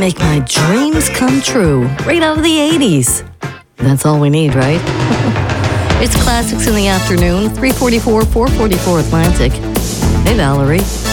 make my dreams come true. Right out of the 80s. That's all we need, right? It's Classics in the Afternoon, 344, 444 Atlantic. Hey, Valerie.